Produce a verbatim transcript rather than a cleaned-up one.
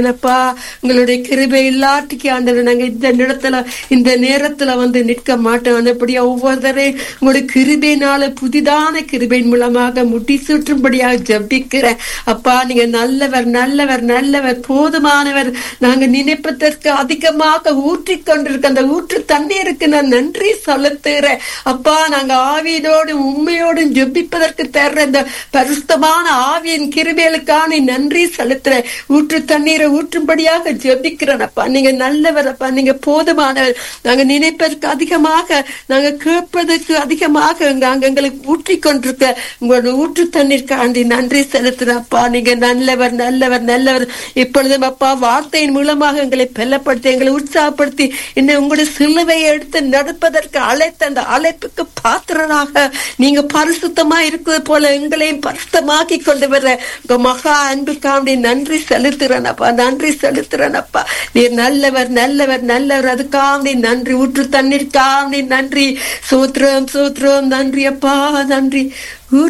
அப்பா உங்களுடைய கிருபை இல்லாட்டிக்கு ஆண்டவர் நாங்க இந்த இடத்துல இந்த நேரத்துல வந்து நிற்க மாட்டோம். அப்படியா ஒவ்வொருத்தரையும் உங்களுடைய கிருபையினால புதிதான கிருபையின் மூலமாக முடி சுற்றும்படியாக ஜபிக்கிறேன். அப்பா நீங்க நல்லவர் நல்லவர் நல்லவர் போதுமானவர். நாங்க நினைப்பதற்கு அதிகமாக ஊற்றி கொண்டிருக்க அந்த ஊற்று தண்ணீருக்கு நான் நன்றி செலுத்துகிறேன். அப்பா நாங்க ஆவியோடும் உண்மையோடும் ஜபிப்பதற்கு தர்ற இந்த பரிசுத்தமான ஆவியின் கிருபைகளுக்கான நன்றி செலுத்துறேன். ஊற்று தண்ணீரை ஊற்றும்படியாக ஜெபிக்கிறேன். அப்பா நீங்க நல்லவர், அப்பா நீங்க போதுமானவர். நாங்க நினைப்பதற்கு அதிகமாக நாங்க கேட்பதற்கு அதிகமாக நாங்க எங்களுக்கு ஊற்றி கொண்டிருக்க உங்களோட ஊற்று தண்ணீர் காண்டி நன்றி செலுத்துறேன். அப்பா நீங்க நல்லவர் நல்லவர் நல்லவர். இப்பொழுதும் அப்பா வார்த்தையின் மூலமாக எங்களை பலப்படுத்தி எங்களை உற்சாகப்படுத்தி இன்னும் உங்களுடைய சிலுவையை எடுத்து நடப்பதற்கு அழைத்த அந்த அழைப்புக்கு பாத்திரராக நீங்க பரிசுத்தமா இருக்கிறது போல எங்களையும் பரிசுத்தமாக்கி கொண்டு வர உங்க மகா அன்புக்காண்டி நன்றி செலுத்துறேன் அப்பா நன்றி செலுத்துறேன் அப்பா. நீர் நல்லவர் நல்லவர் நல்லவர். அதுக்காண்டி நன்றி. ஊற்று தண்ணீர்க்காண்டி நன்றி. சூத்திரம் சூத்திரம் நன்றி அப்பா நன்றி.